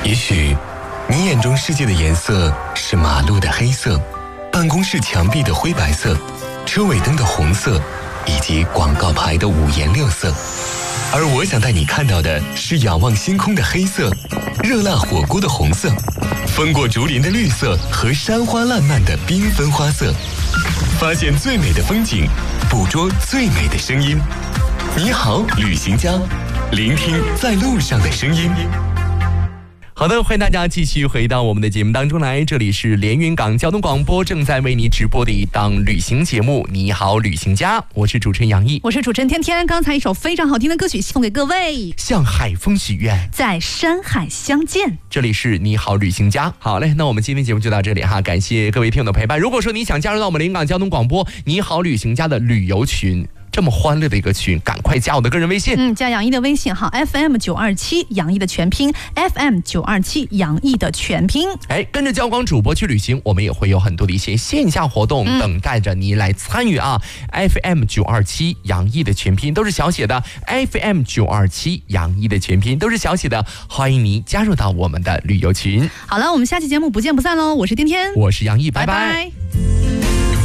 也许你眼中世界的颜色是马路的黑色，办公室墙壁的灰白色，车尾灯的红色，以及广告牌的五颜六色。而我想带你看到的是仰望星空的黑色，热辣火锅的红色，风过竹林的绿色和山花烂漫的缤纷花色。发现最美的风景，捕捉最美的声音。你好，旅行家，聆听在路上的声音。 好的，欢迎大家继续回到我们的节目当中来，这里是连云港交通广播正在为你直播的一档旅行节目，你好旅行家，我是主持人杨毅， 我是主持人天天。刚才一首非常好听的歌曲送给各位， 向海风许愿， 在山海相见。 这里是你好旅行家。好嘞，那我们今天节目就到这里哈，感谢各位听友的陪伴。如果说你想加入到我们连云港交通广播你好旅行家的旅游群，这么欢乐的一个群，赶快加我的个人微信， 加杨毅的微信号 FM927，杨毅的全拼 FM927，杨毅的全拼。 跟着交广主播去旅行，我们也会有很多的一些线下活动等待着你来参与啊。FM927，杨毅的全拼都是小写的 ，FM927，杨毅的全拼都是小写的，欢迎你加入到我们的旅游群。 好了，我们下期节目不见不散喽！我是天天， 我是杨毅，拜拜。 拜拜。